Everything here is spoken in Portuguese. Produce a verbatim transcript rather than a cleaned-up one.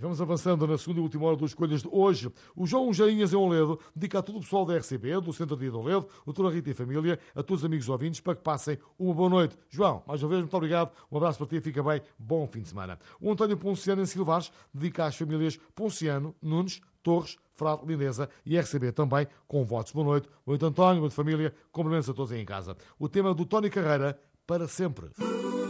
Vamos avançando na segunda e última hora dos Escolhas de hoje. O João Jainhas em Oledo dedica a todo o pessoal da R C B, do Centro de Dia de Oledo, doutora Rita e família, a todos os amigos ouvintes, para que passem uma boa noite. João, mais uma vez, muito obrigado. Um abraço para ti, fica bem. Bom fim de semana. O António Ponciano em Silvares dedica às famílias Ponciano, Nunes, Torres, Frade, Lindeza e R C B também, com votos. Boa noite. Boa noite, António, boa noite, família. Cumprimentos a todos aí em casa. O tema do Tony Carreira, para sempre.